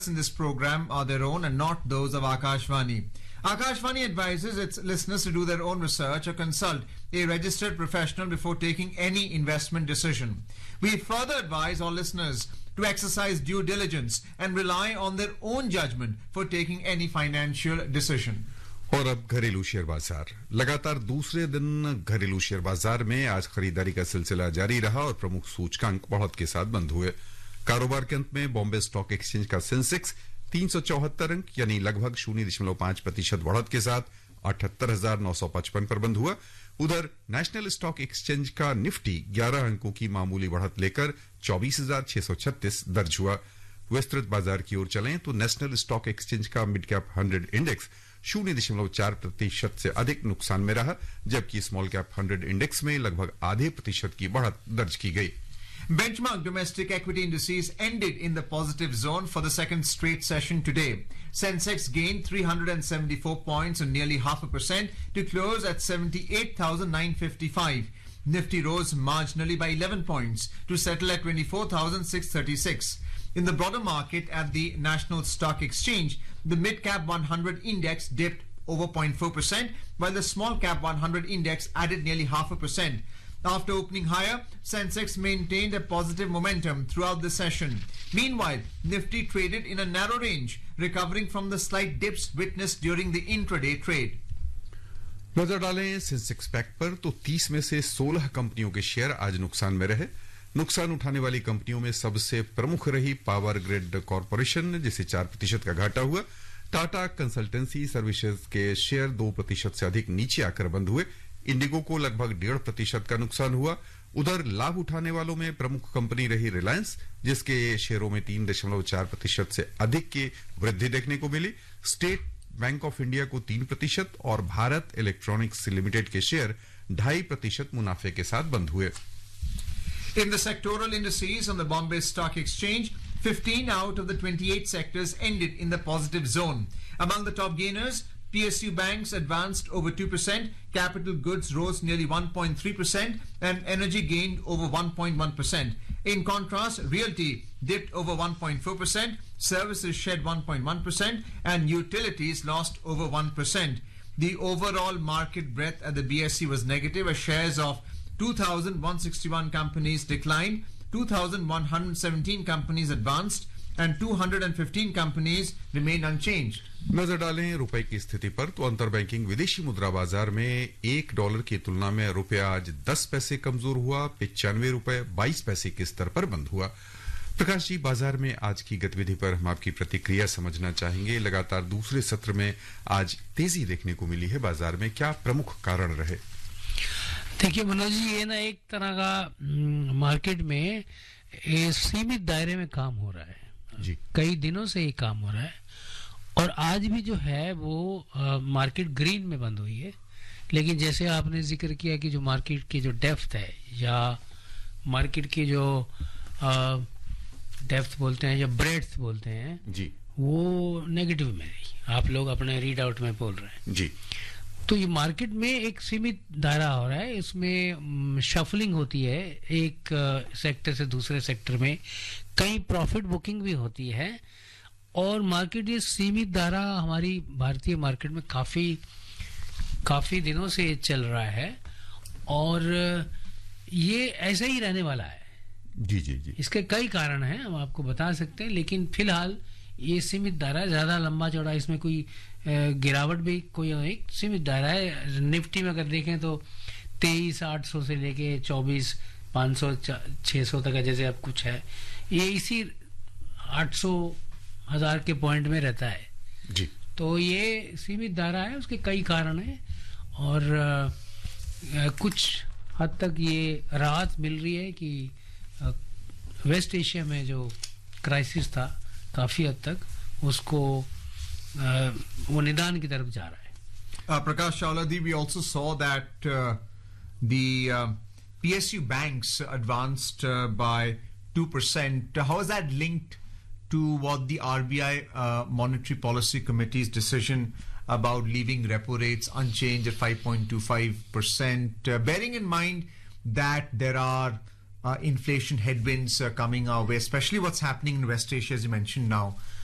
in this program are their own and not those of Akashvani. Akashvani advises its listeners to do their own research or consult a registered professional before taking any investment decision. We further advise our listeners to exercise due diligence and rely on their own judgment for taking any financial decision. और अब घरेलू share बाजार। लगातार दूसरे दिन घरेलू share बाजार में आज खरीदारी का सिलसिला जारी रहा और प्रमुख सूचकांक बढ़त के साथ बंद हुए। कारोबार के अंत में बॉम्बे स्टॉक एक्सचेंज का सेंसेक्स 374 अंक यानी लगभग 0.5% बढ़त के साथ 78,955 पर बंद हुआ। उधर नेशनल स्टॉक एक्सचेंज का निफ्टी 11 अंकों की मामूली बढ़त लेकर 24,636 दर्ज हुआ। विस्तृत बाजार की ओर चलें तो नेशनल स्टॉक एक्सचेंज का मिड कैप 100 इंडेक्स 0.4% से अधिक नुकसान में रहा, जबकि स्मॉल कैप 100 इंडेक्स में लगभग आधे प्रतिशत की बढ़त दर्ज की गई। Benchmark domestic equity indices ended in the positive zone for the second straight session today. Sensex gained 374 points or nearly 0.5% to close at 78,955. Nifty rose marginally by 11 points to settle at 24,636. In the broader market at the National Stock Exchange, the mid-cap 100 index dipped over 0.4%, while the small-cap 100 index added nearly 0.5%. After opening higher, Sensex maintained a positive momentum throughout the session. Meanwhile, Nifty traded in a narrow range, recovering from the slight dips witnessed during the intraday trade. नजर डालें Sensex pack पर तो 30 में से 16 कंपनियों के share आज नुकसान में रहे। नुकसान उठाने वाली कंपनियों में सबसे प्रमुख रही पावर ग्रिड कॉरपोरेशन, जिसे 4% का घाटा हुआ। टाटा कंसल्टेंसी सर्विसेज के शेयर 2% से अधिक नीचे आकर बंद हुए। इंडिगो को लगभग 1.5% का नुकसान हुआ। उधर लाभ उठाने वालों में प्रमुख कंपनी रही रिलायंस, जिसके शेयरों में 3.4% से अधिक की वृद्धि देखने को मिली। स्टेट बैंक ऑफ इंडिया को 3% और भारत इलेक्ट्रॉनिक्स लिमिटेड के शेयर 2.5% मुनाफे के साथ बंद हुए। In the sectoral indices on the Bombay Stock Exchange, 15 out of the 28 sectors ended in the positive zone. Among the top gainers, PSU banks advanced over 2%, capital goods rose nearly 1.3%, and energy gained over 1.1%. In contrast, realty dipped over 1.4%, services shed 1.1%, and utilities lost over 1%. The overall market breadth at the BSE was negative as shares of 2,161 companies declined, 2,117 companies advanced, and 215 companies remain unchanged. नजर डालें रुपए की स्थिति पर तो अंतर banking विदेशी मुद्रा बाजार में $1 की तुलना में रुपया आज 10 पैसे कमजोर हुआ, 95 रुपए 22 पैसे के स्तर पर बंद हुआ। प्रकाश जी, बाजार में आज की गतिविधि पर हम आपकी प्रतिक्रिया समझना चाहेंगे। लगातार दूसरे सत्र में आज तेजी देखने को मिली है बाजार में, क्या प्रमुख कारण रहे? देखिए मनोज जी, ये ना एक तरह का मार्केट में सीमित दायरे में काम हो रहा है जी। कई दिनों से ये काम हो रहा है और आज भी जो है वो मार्केट ग्रीन में बंद हुई है। लेकिन जैसे आपने जिक्र किया कि जो मार्केट की जो डेप्थ है या मार्केट की जो डेप्थ बोलते हैं या ब्रेड्थ बोलते हैं जी, वो नेगेटिव में रही। आप लोग अपने रीड आउट में बोल रहे हैं जी। तो ये मार्केट में एक सीमित दायरा हो रहा है, इसमें शफलिंग होती है एक सेक्टर से दूसरे सेक्टर में, कई प्रॉफिट बुकिंग भी होती है और मार्केट ये सीमित दायरा हमारी भारतीय मार्केट में काफी दिनों से चल रहा है और ये ऐसा ही रहने वाला है जी जी जी। इसके कई कारण हैं, हम आपको बता सकते हैं, लेकिन फिलहाल ये सीमित दायरा, ज्यादा लंबा चौड़ा इसमें कोई गिरावट भी कोई एक सीमित दायरा है। निफ्टी में अगर देखें तो 23,800 से लेके 24,500 600 तक जैसे अब कुछ है, ये इसी 800,000 के पॉइंट में रहता है जी। तो ये सीमित दायरा है, उसके कई कारण हैं और कुछ हद तक ये राहत मिल रही है कि वेस्ट एशिया में जो क्राइसिस था काफी हद तक उसको वो निदान की तरफ जा रहा है। Prakash Chauladi, we also saw that the PSU banks advanced by 2%. How is that linked to what the RBI Monetary Policy Committee's decision about leaving repo rates unchanged at 5.25%? Bearing in mind that there are inflation headwinds coming our way, especially what's happening in West Asia, as you mentioned now.